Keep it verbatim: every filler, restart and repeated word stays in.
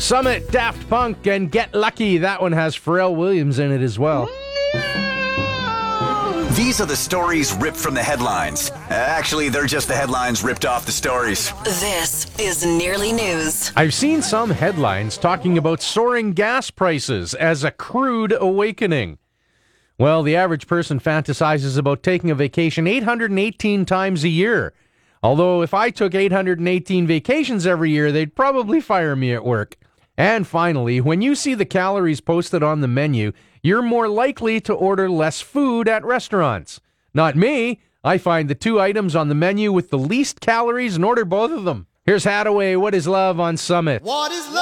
Summit, Daft Punk, and Get Lucky. That one has Pharrell Williams in it as well. These are the stories ripped from the headlines. Actually, they're just the headlines ripped off the stories. This is Nearly News. I've seen some headlines talking about soaring gas prices as a crude awakening. Well, the average person fantasizes about taking a vacation eight hundred eighteen times a year. Although if I took eight hundred eighteen vacations every year, they'd probably fire me at work. And finally, when you see the calories posted on the menu, you're more likely to order less food at restaurants. Not me. I find the two items on the menu with the least calories and order both of them. Here's Hadaway, What is Love on Summit. What is love?